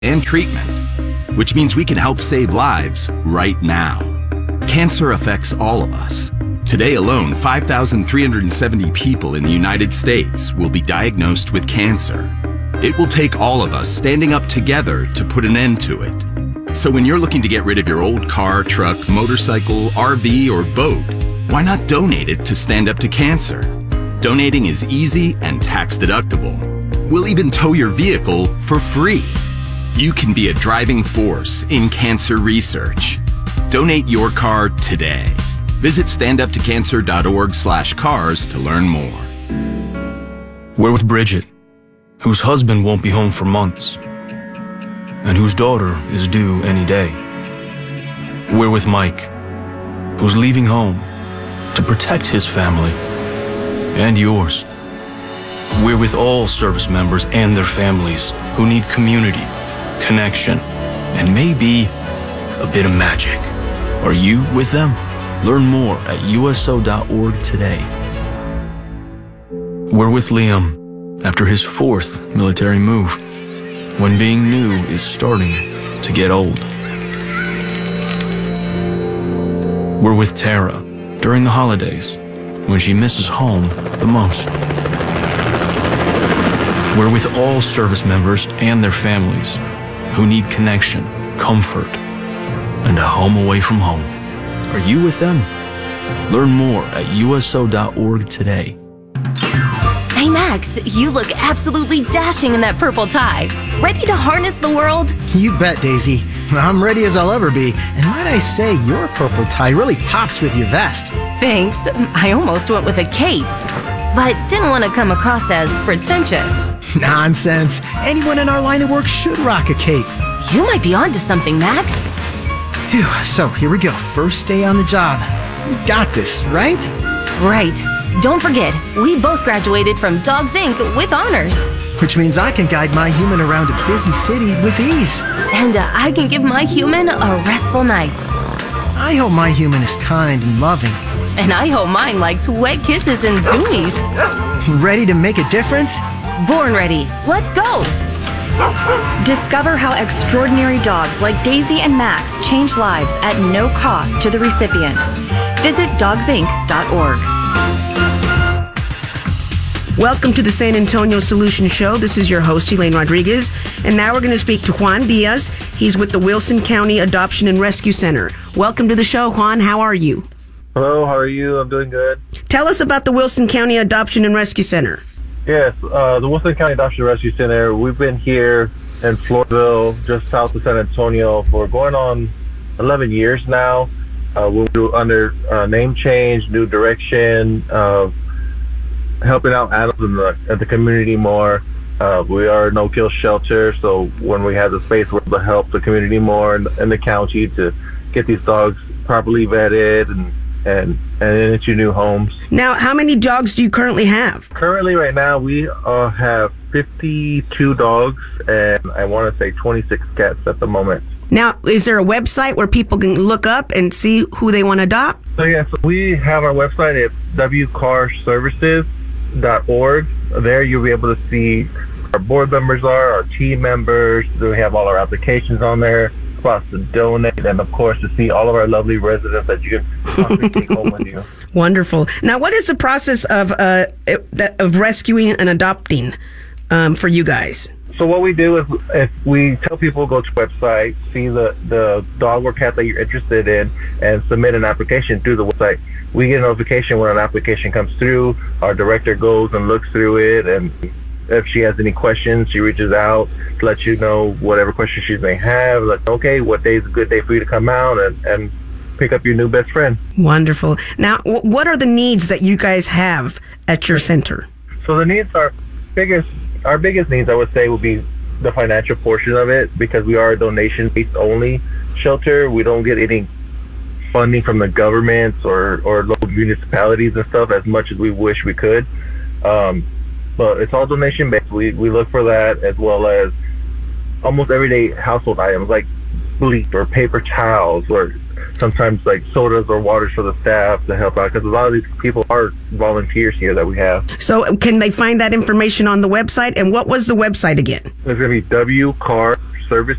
and treatment, which means we can help save lives right now. Cancer affects all of us. Today alone, 5,370 people in the United States will be diagnosed with cancer. It will take all of us standing up together to put an end to it. So when you're looking to get rid of your old car, truck, motorcycle, RV, or boat, why not donate it to Stand Up to Cancer? Donating is easy and tax deductible. We'll even tow your vehicle for free. You can be a driving force in cancer research. Donate your car today. Visit standuptocancer.org/cars to learn more. We're with Bridget, whose husband won't be home for months, and whose daughter is due any day. We're with Mike, who's leaving home to protect his family and yours. We're with all service members and their families who need community, connection, and maybe a bit of magic. Are you with them? Learn more at USO.org today. We're with Liam after his 4th military move, when being new is starting to get old. We're with Tara during the holidays, when she misses home the most. We're with all service members and their families who need connection, comfort, and a home away from home. Are you with them? Learn more at USO.org today. Hey Max, you look absolutely dashing in that purple tie. Ready to harness the world? You bet, Daisy. I'm ready as I'll ever be. And might I say, your purple tie really pops with your vest. Thanks. I almost went with a cape, but didn't want to come across as pretentious. Nonsense. Anyone in our line of work should rock a cape. You might be onto something, Max. Phew, so here we go. First day on the job. You've got this, right? Right. Don't forget, we both graduated from Dogs Inc. with honors. Which means I can guide my human around a busy city with ease. And I can give my human a restful night. I hope my human is kind and loving. And I hope mine likes wet kisses and zoomies. Ready to make a difference? Born ready. Let's go. Discover how extraordinary dogs like Daisy and Max change lives at no cost to the recipients. Visit dogsinc.org. Welcome to the San Antonio Solution Show. This is your host, Elaine Rodriguez. And now we're going to speak to Juan Diaz. He's with the Wilson County Adoption and Rescue Center. Welcome to the show, Juan. How are you? Hello, how are you? I'm doing good. Tell us about the Wilson County Adoption and Rescue Center. Yes, the Wilson County Adoption and Rescue Center, we've been here in Floresville, just south of San Antonio, for going on 11 years now. We're under name change, new direction, helping out animals in the community more. We are a no-kill shelter, so when we have the space, we're able to help the community more in the county to get these dogs properly vetted and into new homes. Now, how many dogs do you currently have? Currently, right now, we have 52 dogs and I want to say 26 cats at the moment. Now, is there a website where people can look up and see who they want to adopt? So yes, we have our website at wcarservices.org. There you'll be able to see our board members our team members. We have all our applications on there, spots to donate, and of course to see all of our lovely residents that you can possibly take home with you. Wonderful. Now, what is the process of rescuing and adopting for you guys? So what we do is, if we tell people go to the website, see the dog or cat that you're interested in, and submit an application through the website, we get a notification when an application comes through. Our director goes and looks through it, and if she has any questions, she reaches out to let you know whatever questions she may have. Like, okay, what day is a good day for you to come out and pick up your new best friend? Wonderful. Now, what are the needs that you guys have at your center? So the needs are our biggest needs, I would say, would be the financial portion of it, because we are a donation-based only shelter. We don't get any funding from the governments or local municipalities and stuff as much as we wish we could. But it's all donation-based. We look for that, as well as almost everyday household items like bleach or paper towels, or sometimes like sodas or waters for the staff to help out, because a lot of these people are volunteers here that we have. So can they find that information on the website? And what was the website again? It's going to be service